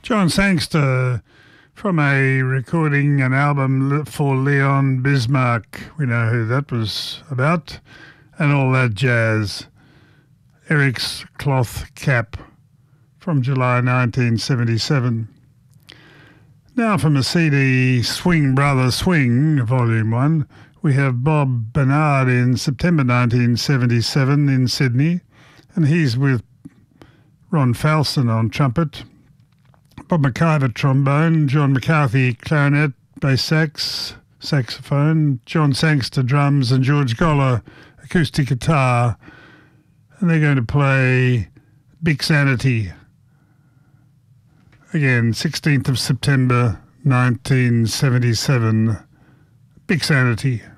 John Sangster from a recording, an album for Leon Bismarck. We know who that was about. And all that jazz. Eric's Cloth Cap from July 1977. Now from a CD, Swing Brother Swing, Volume 1, we have Bob Bernard in September 1977 in Sydney, and he's with Ron Falson on trumpet, Bob McIver trombone, John McCarthy clarinet, bass sax, saxophone, John Sangster drums, and George Goller acoustic guitar, and they're going to play Big Sanity. Again, 16th of September 1977, Big Sanity.